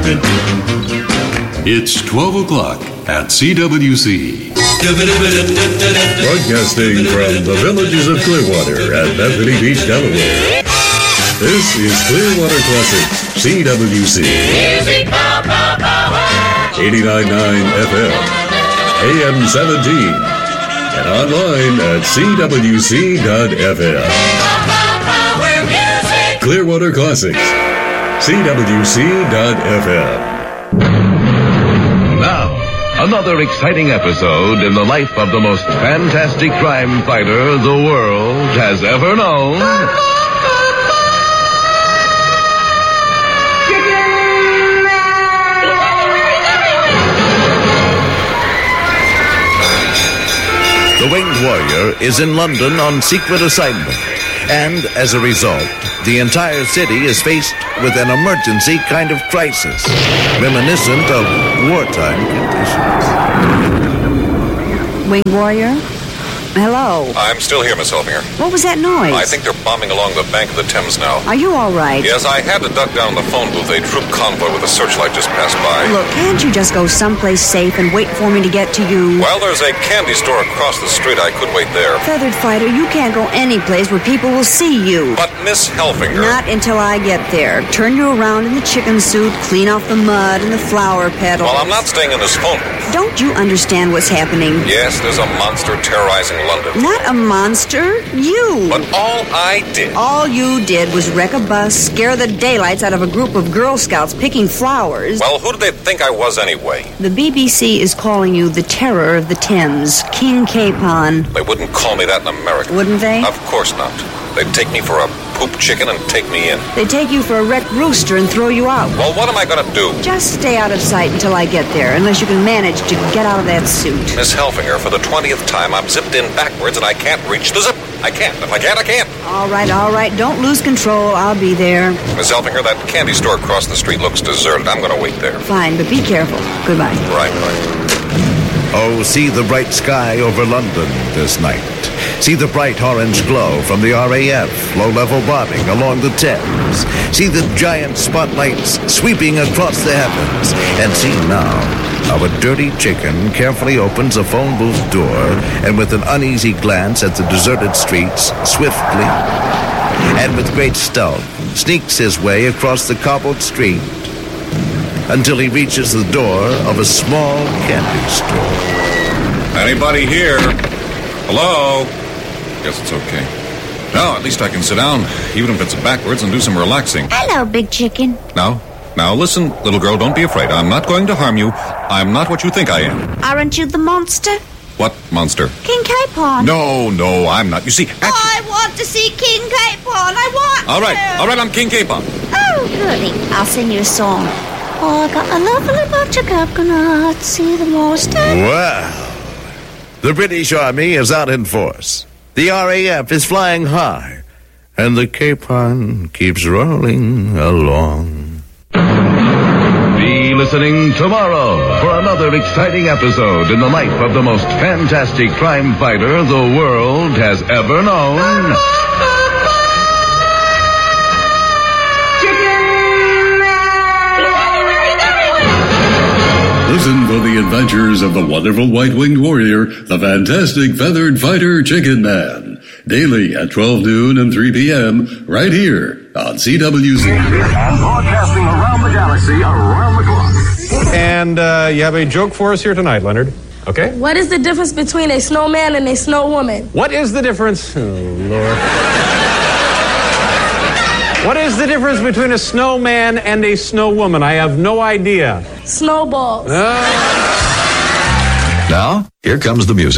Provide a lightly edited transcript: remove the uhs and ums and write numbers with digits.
It's 12 o'clock at CWC. Broadcasting from the villages of Clearwater at Bethany Beach, Delaware. This is Clearwater Classics, CWC. 89.9 FM, AM 17, and online at CWC.FM. Clearwater Classics, CWC.FM. Now, another exciting episode in the life of the most fantastic crime fighter the world has ever known. The Winged Warrior is in London on secret assignment, and as a result, the entire city is faced with an emergency kind of crisis, reminiscent of wartime conditions. Winged Warrior? Hello. I'm still here, Miss Helfinger. What was that noise? I think they're bombing along the bank of the Thames now. Are you all right? Yes, I had to duck down the phone booth. A troop convoy with a searchlight just passed by. Look, can't you just go someplace safe and wait for me to get to you? Well, there's a candy store across the street. I could wait there. Feathered Fighter, you can't go any place where people will see you. But, Miss Helfinger... Not until I get there. Turn you around in the chicken suit, clean off the mud and the flower petals. Well, I'm not staying in this phone booth. Don't you understand what's happening? Yes, there's a monster terrorizing London. Not a monster. You. But all you did was wreck a bus, scare the daylights out of a group of Girl Scouts picking flowers. Well, who did they think I was anyway? The BBC is calling you the terror of the Thames, King Capon. They wouldn't call me that in America. Wouldn't they? Of course not. They'd take me for a poop chicken and take me in. They'd take you for a wrecked rooster and throw you out. Well, what am I going to do? Just stay out of sight until I get there, unless you can manage to get out of that suit. Miss Helfinger, for the 20th time, I'm zipped in backwards and I can't reach the zip. I can't. If I can't, I can't. All right. Don't lose control. I'll be there. Miss Helfinger, that candy store across the street looks deserted. I'm going to wait there. Fine, but be careful. Goodbye. Right. Oh, see the bright sky over London this night. See the bright orange glow from the RAF low-level bombing along the Thames. See the giant spotlights sweeping across the heavens. And see now how a dirty chicken carefully opens a phone booth door and with an uneasy glance at the deserted streets, swiftly and with great stealth sneaks his way across the cobbled street until he reaches the door of a small candy store. Anybody here? Hello? Guess it's okay. No, at least I can sit down, even if it's backwards, and do some relaxing. Hello, big chicken. Now, listen, little girl, don't be afraid. I'm not going to harm you. I'm not what you think I am. Aren't you the monster? What monster? King Capon. No, I'm not. You see, actually... I want to see King Capon. I want All right, I'm King Capon. Oh, goody. I'll sing you a song. Oh, I got a lovely bunch of coconuts. See the most. Well, the British Army is out in force. The RAF is flying high, and the Capon keeps rolling along. Be listening tomorrow for another exciting episode in the life of the most fantastic crime fighter the world has ever known. Listen for the adventures of the wonderful white-winged warrior, the fantastic feathered fighter Chicken Man. Daily at 12 noon and 3 p.m. right here on CWC. And broadcasting around the galaxy, around the clock. And you have a joke for us here tonight, Leonard. Okay? What is the difference between a snowman and a snow woman? What is the difference? Oh, Lord. What is the difference between a snowman and a snow woman? I have no idea. Snowballs. Now, here comes the music.